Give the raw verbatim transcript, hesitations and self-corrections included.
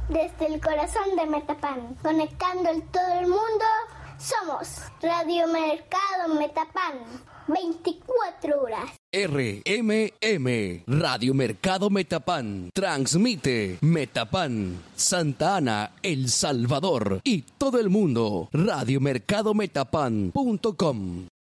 desde el corazón de Metapan, conectando el todo el mundo. Somos Radio Mercado Metapan, veinticuatro horas. R M M, Radio Mercado Metapan, transmite Metapan, Santa Ana, El Salvador y todo el mundo. Radio Mercado Metapan punto com.